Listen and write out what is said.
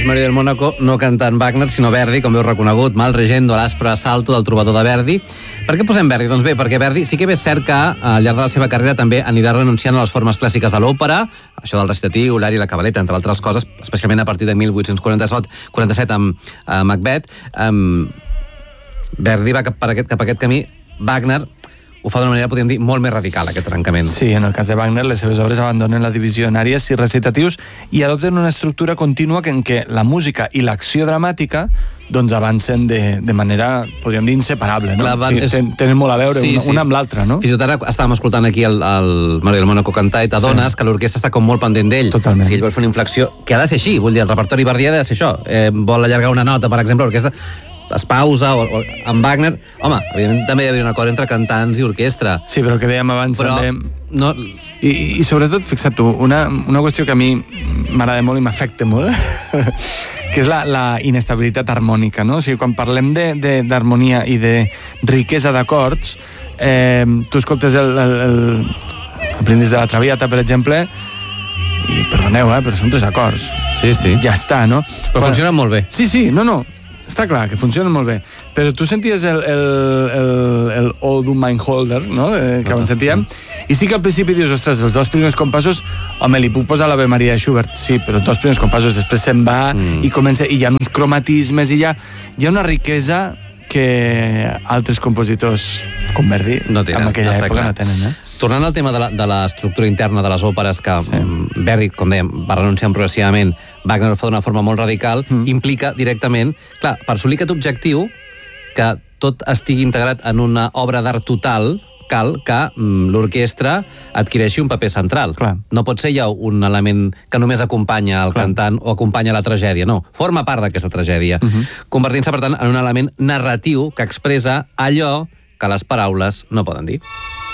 Mario del Mónaco no cantant Wagner, sinó Verdi, com heu reconegut, Mal Regendo, l'Aspre Assalto del trobador de Verdi. Per què posem Verdi? Doncs bé, perquè Verdi sí que és cert que al llarg de la seva carrera també anirà renunciant a les formes clàssiques de l'òpera, això del recitatiu, l'ari i la cabaleta, entre altres coses, especialment a partir de 1847 amb Macbeth. Verdi va cap a aquest camí. Wagner ho fa d'una manera, podríem dir, molt més radical, aquest trencament. Sí, en el cas de Wagner, les seves obres abandonen la divisió en àries i recitatius i adopten una estructura contínua en què la música i l'acció dramàtica doncs avancen de manera, podríem dir, inseparable, no? Tenen molt a veure una amb l'altra, no? Fins i tot ara estàvem escoltant aquí el Mario del Mónaco cantar i t'adones que l'orquestra està com molt pendent d'ell. Totalment. Si ell vol fer una inflexió, que ha de ser així, vull dir, el repertori verdià ha de ser això. Vol allargar una nota, per exemple, l'orquestra es pausa, o amb Wagner... Home, evidentment també hi ha un acord entre cantants i orquestra. Sí, però el que dèiem abans però també... No... I sobretot, fixa't tu, una qüestió que a mi m'agrada molt i m'afecta molt, que és la inestabilitat harmònica, no? O sigui, quan parlem d'harmonia i de riquesa d'acords, tu escoltes el Brindis de la Traviata, per exemple, i perdoneu, però són 3 acords. Sí. Ja està, no? Però funcionen molt bé. Sí, no. Està clar que funcionen molt bé, però tu senties el O du Mein Holder, no? Que abans sentíem, i sí que al principi dius, ostres, els 2 primers compassos, home, li puc posar l'Ave Maria de Schubert, sí, però els 2 primers compassos després se'n va i comença, i hi ha uns cromatismes, i hi ha una riquesa que altres compositors com Verdi no tenen, en aquella època no tenen, Tornant al tema de l'estructura interna de les òperes, que Verdi, com dèiem, va renunciant progressivament, Wagner ho fa d'una forma molt radical, implica directament, clar, per assolir aquest objectiu, que tot estigui integrat en una obra d'art total, cal que l'orquestra adquireixi un paper central. Clar. No pot ser ja un element que només acompanya el cantant o acompanya la tragèdia, no. Forma part d'aquesta tragèdia, convertint-se, per tant, en un element narratiu que expressa allò que les paraules no poden dir.